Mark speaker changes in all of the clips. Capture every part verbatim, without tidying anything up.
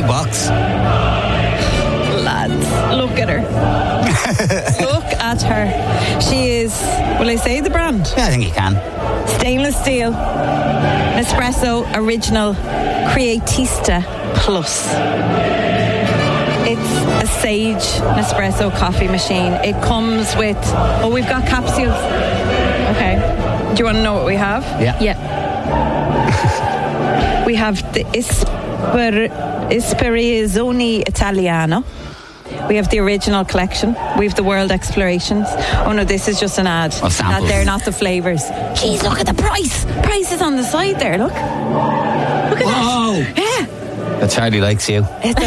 Speaker 1: box.
Speaker 2: Lads, look at her. Look at her. She is, will I say the brand?
Speaker 1: Yeah, I think you can.
Speaker 2: Stainless steel, Nespresso Original Creatista Plus. It's a Sage Nespresso coffee machine. It comes with, oh, we've got capsules. Okay. Do you want to know what we have?
Speaker 1: Yeah.
Speaker 2: Yeah. We have the Isper, Ispirazione Italiano. We have the original collection. We have the World Explorations. Oh no, this is just an ad.
Speaker 1: Oh,
Speaker 2: that they're not the flavours. Jeez, look at the price. Price is on the side there, look. Look at
Speaker 1: Whoa.
Speaker 2: that. Yeah.
Speaker 1: That Charlie likes you.
Speaker 2: It's,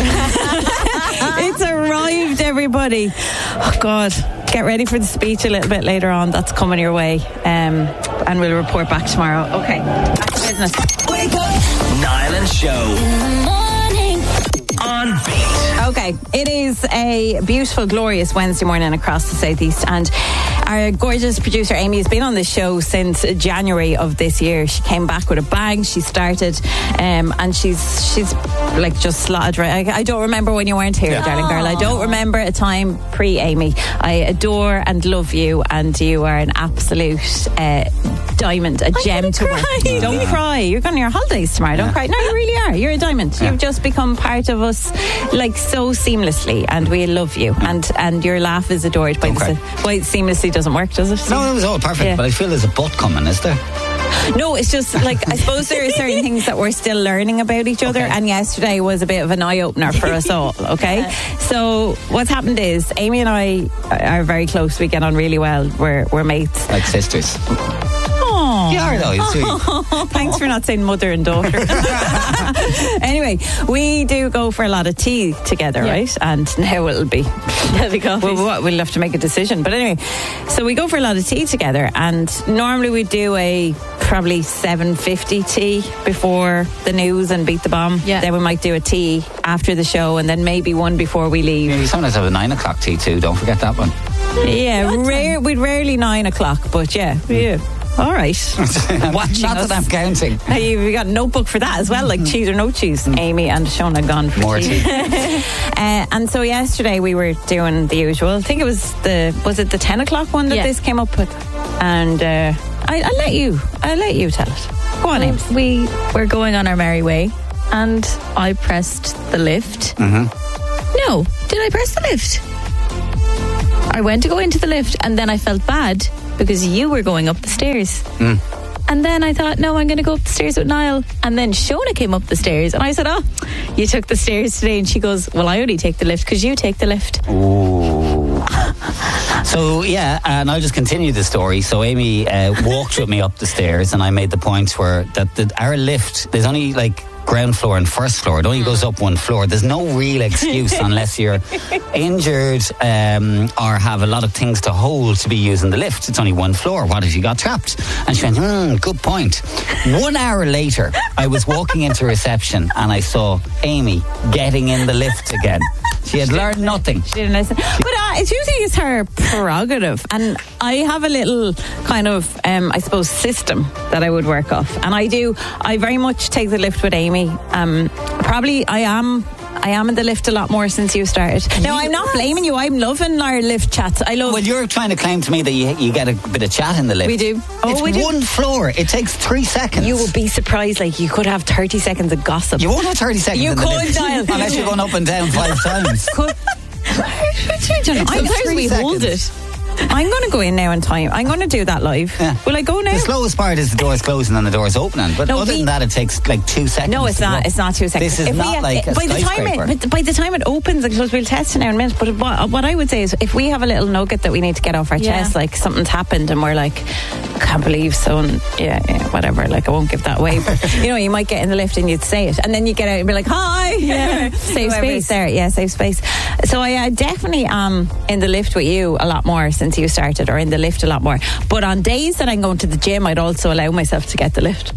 Speaker 2: a, it's arrived, everybody. Oh God. Get ready for the speech a little bit later on. That's coming your way. Um, and we'll report back tomorrow. Okay. Back to business.
Speaker 3: Wake up. Niall and Show. In the morning. On Beat.
Speaker 2: Okay. It is a beautiful, glorious Wednesday morning across the southeast. And our gorgeous producer Amy has been on this show since January of this year. She came back with a bang. She started, um, and she's she's like just slotted right. I, I don't remember when you weren't here, yeah. darling girl. I don't remember a time pre-Amy. I adore and love you, and you are an absolute uh, diamond, a I'm gem to work. Don't cry. You're going on your holidays tomorrow. Don't yeah. cry. No, you really are. You're a diamond. Yeah. You've just become part of us, like so seamlessly, and we love you. And and your laugh is adored by the. Well, seamlessly doesn't work, does it?
Speaker 1: No, it was all perfect. Yeah. But I feel there's a butt coming, is there?
Speaker 2: No, it's just like, I suppose there are certain things that we're still learning about each other, okay. and yesterday was a bit of an eye-opener for us all, okay? Yeah. So what's happened is, Amy and I are very close. We get on really well. We're, we're mates.
Speaker 1: Like sisters.
Speaker 2: Oh,
Speaker 1: you are though, you see.
Speaker 2: Oh, thanks for not saying mother and daughter. Anyway, we do go for a lot of tea together, yeah. right? And now it'll be we'll, we'll have to make a decision. But anyway, so we go for a lot of tea together, and normally we do a probably seven fifty tea before the news and Beat the Bomb. Yeah. Then we might do a tea after the show, and then maybe one before we leave.
Speaker 1: Yeah, you sometimes have a nine o'clock tea too. Don't forget that one.
Speaker 2: Yeah, rare, we'd rarely nine o'clock, but yeah, yeah. All right.
Speaker 1: Watching Not us. That I'm counting.
Speaker 2: Hey, we got a notebook for that as well, like cheese or no cheese. Amy and Shona gone for
Speaker 1: more
Speaker 2: tea.
Speaker 1: tea.
Speaker 2: uh, and so yesterday we were doing the usual. I think it was the was it the ten o'clock one that yeah. this came up with, and uh, I, I let you I let you tell it. Go on, Amy.
Speaker 4: We were going on our merry way, and I pressed the lift.
Speaker 1: Mm-hmm.
Speaker 4: No, did I press the lift? I went to go into the lift, and then I felt bad because you were going up the stairs.
Speaker 1: Mm.
Speaker 4: And then I thought, no, I'm going to go up the stairs with Niall. And then Shona came up the stairs, and I said, oh, you took the stairs today. And she goes, well, I only take the lift because you take the lift.
Speaker 1: Ooh. So, yeah, and I'll just continue the story. So Amy uh, walked with me up the stairs, and I made the point where that the, our lift, there's only like ground floor and first floor. It only goes up one floor. There's no real excuse unless you're injured um, or have a lot of things to hold to be using the lift. It's only one floor. What if you got trapped? And she went, hmm, good point. One hour later, I was walking into reception and I saw Amy getting in the lift again. She had learned nothing.
Speaker 2: She didn't listen. But uh, it's usually it's her prerogative. And I have a little kind of, um, I suppose, system that I would work off. And I do, I very much take the lift with Amy. Um, probably I am I am in the lift a lot more since you started. Now, I'm not blaming you. I'm loving our lift chats. I love.
Speaker 1: Well, you're trying to claim to me that you, you get a bit of chat in the lift.
Speaker 2: We do.
Speaker 1: Oh, it's
Speaker 2: we do.
Speaker 1: one floor. It takes three seconds.
Speaker 2: You would be surprised. Like, you could have thirty seconds of gossip.
Speaker 1: You won't have thirty seconds
Speaker 2: you
Speaker 1: in the
Speaker 2: could,
Speaker 1: lift.
Speaker 2: Niall.
Speaker 1: Unless you're going up and down five times.
Speaker 2: Could. I don't know. Sometimes we hold it. I'm going to go in now in time. I'm going to do that live. Yeah. Will I go now?
Speaker 1: The slowest part is the doors closing and the doors opening. But no, other we, than that, it takes like two seconds.
Speaker 2: No, it's not. Go. It's not two seconds.
Speaker 1: This is if not we, like a
Speaker 2: by the time it, By the time it opens, I suppose we'll test it now in a minute. But what, what I would say is, if we have a little nugget that we need to get off our yeah. chest, like something's happened, and we're like, I can't believe so, and yeah, yeah, whatever. Like, I won't give that away. But you know, you might get in the lift and you'd say it, and then you get out and be like, hi, yeah, safe space there, yeah, safe space. So I uh, definitely am in the lift with you a lot more since you started, or in the lift a lot more. But on days that I'm going to the gym, I'd also allow myself to get the lift.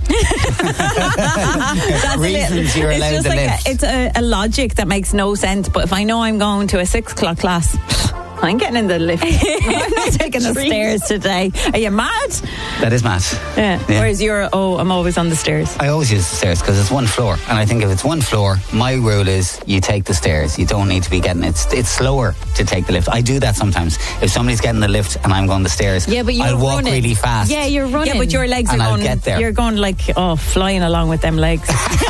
Speaker 2: That's
Speaker 1: reasons you're allowed the
Speaker 2: like
Speaker 1: lift.
Speaker 2: A, it's a, a logic that makes no sense. But if I know I'm going to a six o'clock class, I'm getting in the lift. I'm not taking the
Speaker 4: Treat.
Speaker 2: stairs today. Are you mad?
Speaker 1: That is mad.
Speaker 2: Yeah.
Speaker 1: Yeah.
Speaker 2: Whereas you're, oh, I'm always on the stairs.
Speaker 1: I always use the stairs because it's one floor, and I think if it's one floor, my rule is you take the stairs. You don't need to be getting it's it's slower to take the lift. I do that sometimes. If somebody's getting the lift and I'm going the stairs,
Speaker 4: Yeah, but you're
Speaker 1: I'll walk
Speaker 4: running.
Speaker 1: really fast.
Speaker 4: Yeah, you're running.
Speaker 2: Yeah, but your legs
Speaker 1: And
Speaker 2: are
Speaker 1: I'll
Speaker 2: going.
Speaker 1: get there.
Speaker 2: You're going like oh, flying along with them legs.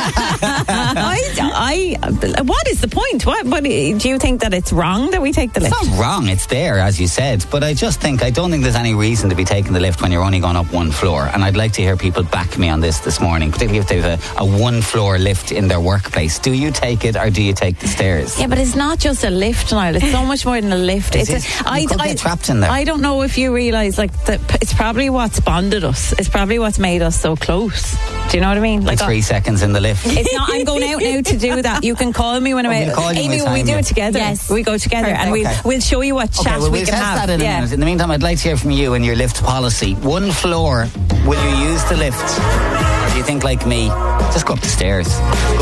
Speaker 2: I, I, what is the point? What, what? Do you think that it's wrong that we take the lift?
Speaker 1: It's not wrong. It's there, as you said. But I just think I don't think there's any reason to be taking the lift when you're only going up one floor. And I'd like to hear people back me on this this morning, particularly if they have a, a one floor lift in their workplace. Do you take it or do you take the stairs?
Speaker 2: Yeah, but it's not just a lift, Niall. It's so much more than a lift.
Speaker 1: Is
Speaker 2: It's
Speaker 1: it?
Speaker 2: a,
Speaker 1: You could get trapped in there.
Speaker 2: I don't know if you realise, like, that it's probably what's bonded us. It's probably what's made us so close. Do you know what I mean?
Speaker 1: Like three seconds in the lift.
Speaker 2: It's not. I'm going out now to do that. You can call me when I'm
Speaker 1: Oh,
Speaker 2: out.
Speaker 1: we'll call you
Speaker 2: Amy,
Speaker 1: when
Speaker 2: will we
Speaker 1: time
Speaker 2: do
Speaker 1: you-
Speaker 2: it together?
Speaker 4: Yes.
Speaker 2: we go together
Speaker 4: Perfect.
Speaker 2: and we'll
Speaker 1: Okay.
Speaker 2: we'll show you what chat
Speaker 1: Okay, well,
Speaker 2: we
Speaker 1: we'll
Speaker 2: can
Speaker 1: test
Speaker 2: have.
Speaker 1: that in a
Speaker 2: yeah.
Speaker 1: minute. In the meantime, I'd like to hear from you and your lift policy. One floor, will you use the lift? Or do you think, like me, just go up the stairs?